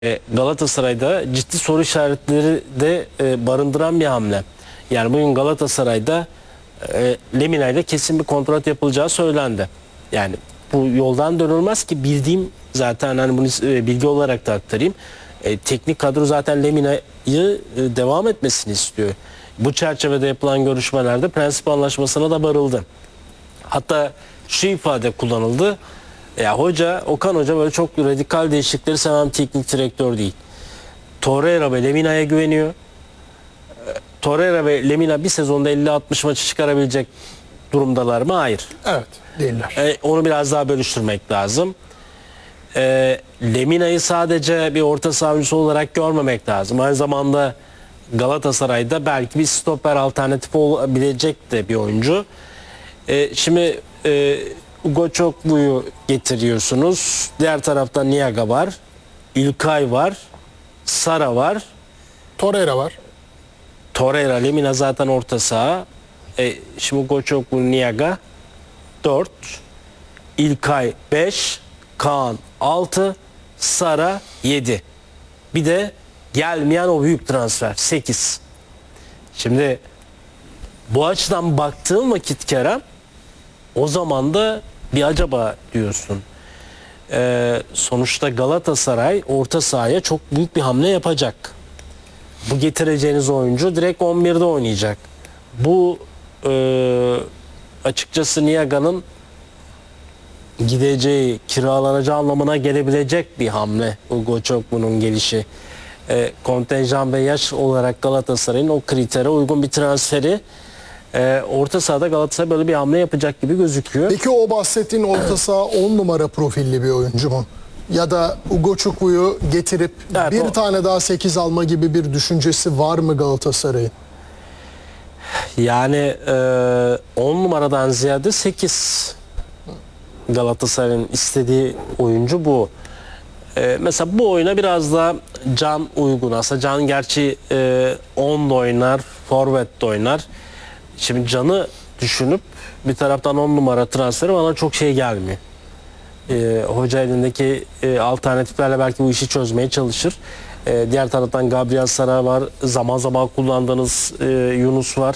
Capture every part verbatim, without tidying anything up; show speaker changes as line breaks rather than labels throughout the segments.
E, Galatasaray'da ciddi soru işaretleri de e, barındıran bir hamle. Yani bugün Galatasaray'da e, Lemina ile kesin bir kontrat yapılacağı söylendi. Yani bu yoldan dönülmez ki, bildiğim zaten, hani bunu e, bilgi olarak da aktarayım. E, teknik kadro zaten Lemina'yı e, devam etmesini istiyor. Bu çerçevede yapılan görüşmelerde prensip anlaşmasına da varıldı. Hatta şu ifade kullanıldı. Ya hoca, Okan Hoca böyle çok radikal değişiklikleri seven teknik direktör değil. Torreira ve Lemina'ya güveniyor. Torreira ve Lemina bir sezonda elli altmış maçı çıkarabilecek durumdalar mı? Hayır.
Evet, değiller.
E, onu biraz daha bölüştürmek lazım. E, Lemina'yı sadece bir orta savunucusu olarak görmemek lazım. Aynı zamanda Galatasaray'da belki bir stoper alternatifi olabilecek de bir oyuncu. E, şimdi e, Ugo Çokbu'yu getiriyorsunuz. Diğer tarafta Niaga var. İlkay var. Sara var.
Torreira var.
Torreira, Lemina zaten orta saha. E, şimdi Ugo Çokbu, Niaga dört. İlkay beş. Kaan altı. Sara yedi. Bir de gelmeyen o büyük transfer sekiz. Şimdi bu açıdan baktığım vakit Kerem, o zaman da bir acaba diyorsun. Ee, sonuçta Galatasaray orta sahaya çok büyük bir hamle yapacak. Bu getireceğiniz oyuncu direkt on birde oynayacak. Bu e, açıkçası Niaga'nın gideceği, kiralanacağı anlamına gelebilecek bir hamle. Ugo Çokbu'nun gelişi. E, kontenjan ve yaş olarak Galatasaray'ın o kritere uygun bir transferi. Ee, orta sahada Galatasaray böyle bir hamle yapacak gibi gözüküyor.
Peki o bahsettiğin orta saha on numara profilli bir oyuncu mu? Ya da Ugo Çukbu'yu getirip
Evet,
bir
o...
tane daha sekiz alma gibi bir düşüncesi var mı Galatasaray'ın?
Yani on numaradan ziyade sekiz Galatasaray'ın istediği oyuncu bu. E, mesela bu oyuna biraz da Can uygun. Aslında Can gerçi on da oynar, forvet de oynar. Şimdi Can'ı düşünüp bir taraftan on numara transferi bana çok şey gelmiyor. Ee, hoca elindeki e, alternatiflerle belki bu işi çözmeye çalışır. Ee, diğer taraftan Gabriel Sara var. Zaman zaman kullandığınız e, Yunus var.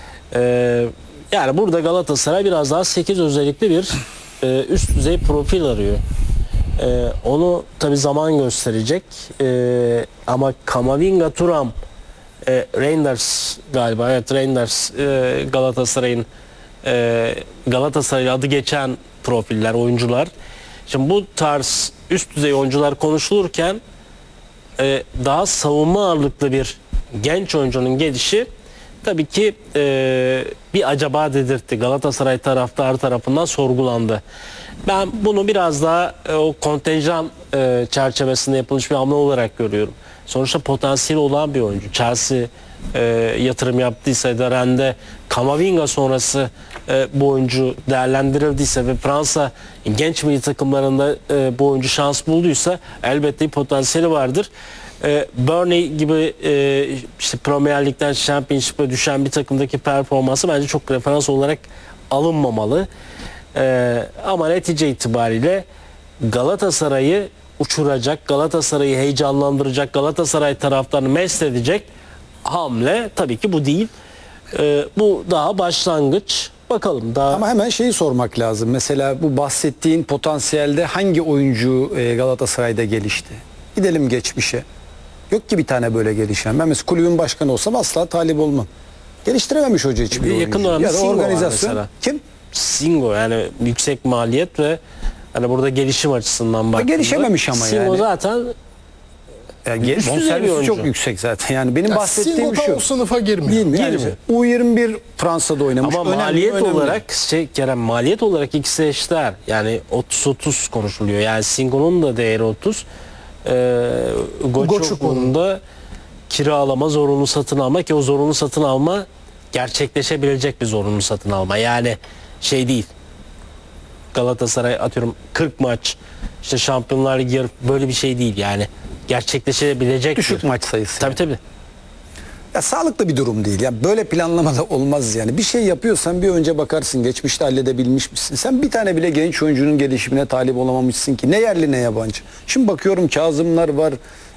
Ee, yani burada Galatasaray biraz daha sekiz özellikli bir e, üst düzey profil arıyor. Ee, onu tabi zaman gösterecek. Ee, ama Kamavinga, Thuram, E, Reinders galiba, evet Reinders e, Galatasaray'ın e, Galatasaray adı geçen profiller, oyuncular. Şimdi bu tarz üst düzey oyuncular konuşulurken e, daha savunma ağırlıklı bir genç oyuncunun gelişi tabii ki e, bir acaba dedirtti. Galatasaray taraftarı tarafından sorgulandı. Ben bunu biraz daha e, o kontenjan e, çerçevesinde yapılmış bir hamle olarak görüyorum. Sonuçta potansiyeli olan bir oyuncu. Chelsea e, yatırım yaptıysa da Rennes'de Kamavinga sonrası e, bu oyuncu değerlendirildiyse ve Fransa genç milli takımlarında e, bu oyuncu şans bulduysa elbette bir potansiyeli vardır. E, Burnley gibi e, işte Premier Lig'den Championship'e düşen bir takımdaki performansı bence çok referans olarak alınmamalı. E, ama netice itibariyle Galatasaray'ı uçuracak, Galatasaray'ı heyecanlandıracak, Galatasaray taraftarını mest edecek hamle tabii ki bu değil. Ee, bu daha başlangıç. Bakalım daha.
Ama hemen şeyi sormak lazım. Mesela bu bahsettiğin potansiyelde hangi oyuncu Galatasaray'da gelişti? Gidelim geçmişe. Yok ki bir tane böyle gelişen. Ben mesela kulübün başkanı olsam asla talip olmam. Geliştirememiş hoca hiçbir oyuncu.
Yakın dönemde
ya da
Singo
organizasyon.
var
Kim?
Singo, yani yüksek maliyet ve hani burada gelişim açısından baktığında.
Gelişememiş ama
Singo
yani.
zaten
Yani
üst düzey bir oyuncu.
çok yüksek zaten. Yani benim
Ya
bahsettiğim
Singo
şu.
o sınıfa girmiyor.
Değil mi? Yani
Girmiyor.
U yirmi bir Fransa'da oynamış.
Ama
Önemli,
maliyet
önemli.
olarak şey Kerem, maliyet olarak ikisi eşler. Yani otuz otuz konuşuluyor. Yani Singo'nun da değeri otuz. Ee, Goçuk'un da kiralama, zorunlu satın alma, ki o zorunlu satın alma gerçekleşebilecek bir zorunlu satın alma. Yani şey değil. Galatasaray atıyorum kırk maç işte Şampiyonlar Ligi böyle bir şey değil yani. Gerçekleşebilecek
Düşük
bir
maç sayısı.
Tabii
yani.
tabii.
Ya sağlıklı bir durum değil. Ya böyle planlamada olmaz yani. Bir şey yapıyorsan bir önce bakarsın, geçmişte halledebilmiş misin? Sen bir tane bile genç oyuncunun gelişimine talip olamamışsın ki. Ne yerli ne yabancı. Şimdi bakıyorum Kazımlar var.